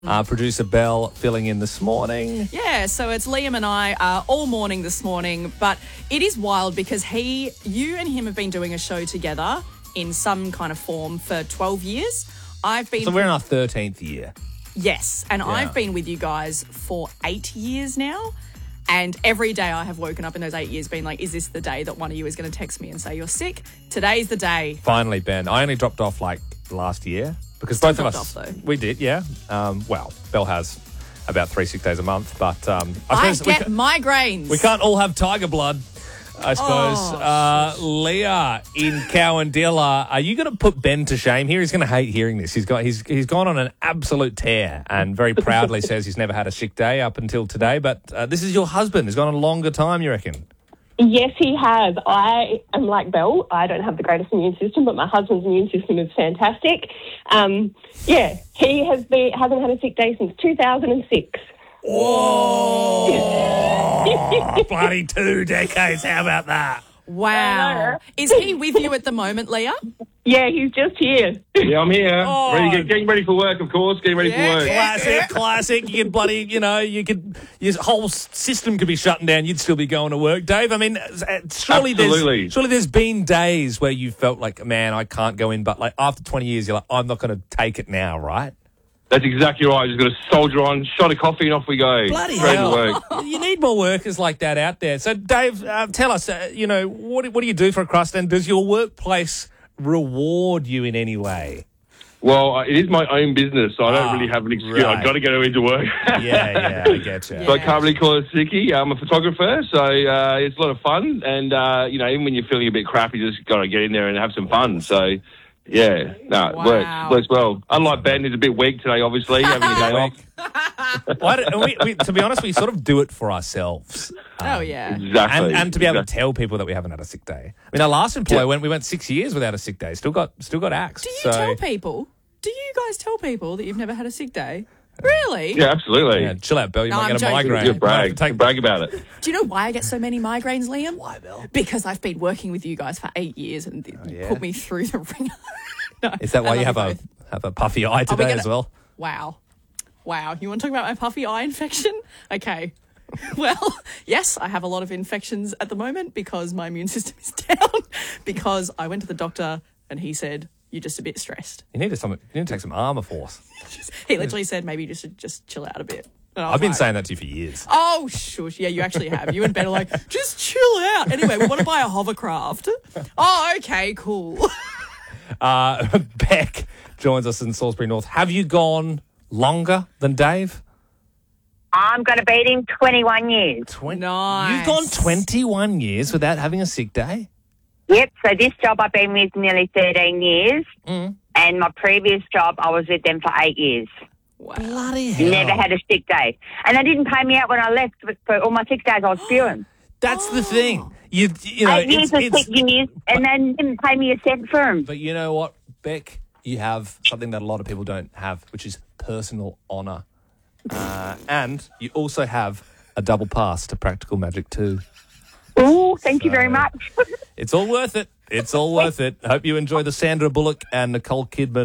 Producer Belle filling in this morning. Yeah, so it's Liam and I all morning this morning, but it is wild because you and him have been doing a show together in some kind of form for 12 years. So we're in our 13th year. Yes, and I've been with you guys for 8 years now. And every day I have woken up in those 8 years being like, is this the day that one of you is going to text me and say you're sick? Today's the day. Finally, Ben. I only dropped off last year because both of us. Off, though. We did, yeah. Well, Belle has about 3 sick days a month, but I get migraines. We can't all have tiger blood, I suppose. Leah in Cowandilla, are you going to put Ben to shame here? He's going to hate hearing this. He's gone on an absolute tear and very proudly says he's never had a sick day up until today. But this is your husband. He's gone on a longer time, you reckon? Yes, he has. I am like Belle. I don't have the greatest immune system, but my husband's immune system is fantastic. He hasn't had a sick day since 2006. Whoa! Bloody 2 decades. How about that? Wow. Is he with you at the moment, Leah? Yeah, he's just here. Yeah, I'm here. Getting ready for work, of course. Getting ready for work. Classic. You could your whole system could be shutting down. You'd still be going to work, Dave. I mean, surely there's been days where you felt like, man, I can't go in, but like after 20 years, you're like, I'm not going to take it now, right? That's exactly right. Just got to soldier on, shot of coffee, and off we go. Bloody Straight hell. to work. You need more workers like that out there. So, Dave, tell us, what do you do for a crust, and does your workplace reward you in any way? Well, it is my own business, so I don't really have an excuse. Right. I've got to go into work. Yeah, I get you. So I can't really call it sickie. I'm a photographer, so it's a lot of fun. And, even when you're feeling a bit crap, you just got to get in there and have some fun. So... yeah, it works well. Unlike Ben, who's a bit weak today, obviously, having a day off. To be honest, we sort of do it for ourselves. Exactly. And to be able to tell people that we haven't had a sick day. I mean, our last employer, we went 6 years without a sick day, still got axed. Do you tell people? Do you guys tell people that you've never had a sick day? Really? Yeah, absolutely. Yeah, chill out, Belle. You might get a joking. migraine. Good brag. Brag about it. Do you know why I get so many migraines, Liam? Why, Belle? Because I've been working with you guys for 8 years and put me through the ringer. No, is that why you have a puffy eye today as well? Wow. You want to talk about my puffy eye infection? Okay. Well, yes, I have a lot of infections at the moment because my immune system is down. Because I went to the doctor and he said, you're just a bit stressed. You need to take some Armour Force. He literally said, maybe you should just chill out a bit. I've been saying that to you for years. Oh, shush. Yeah, you actually have. You and Ben are like, just chill out. Anyway, we want to buy a hovercraft. Oh, okay, cool. Beck joins us in Salisbury North. Have you gone longer than Dave? I'm going to beat him 21 years. Nice. You've gone 21 years without having a sick day? Yep, so this job I've been with nearly 13 years, and my previous job I was with them for 8 years. Wow. Bloody hell. Never had a sick day. And they didn't pay me out when I left. For all my sick days I was spewing. That's the thing. You know, 8 years of sick years, and they didn't pay me a cent for them. But you know what, Beck? You have something that a lot of people don't have, which is personal honour. And you also have a double pass to Practical Magic 2. Oh, thank you very much. It's all worth it. It's all worth it. Hope you enjoy the Sandra Bullock and Nicole Kidman